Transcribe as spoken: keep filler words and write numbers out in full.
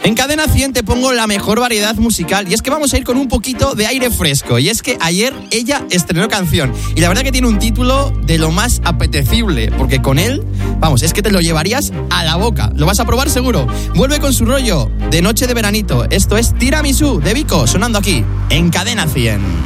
En Cadena cien te pongo la mejor variedad musical y es que vamos a ir con un poquito de aire fresco. Y es que ayer ella estrenó canción y la verdad que tiene un título de lo más apetecible, porque con él, vamos, es que te lo llevarías a la boca. Lo vas a probar seguro. Vuelve con su rollo de noche de veranito. Esto es Tiramisú de Vico, sonando aquí en Cadena cien.